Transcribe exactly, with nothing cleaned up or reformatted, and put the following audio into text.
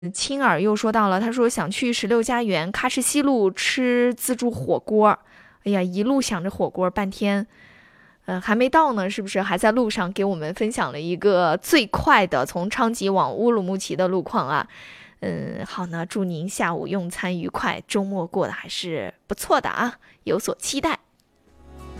青耳又说到了，他说想去十六家园喀什西路吃自助火锅。哎呀，一路想着火锅半天，呃，还没到呢，是不是？还在路上，给我们分享了一个最快的从昌吉往乌鲁木齐的路况啊。嗯，好呢，祝您下午用餐愉快，周末过得还是不错的啊，有所期待。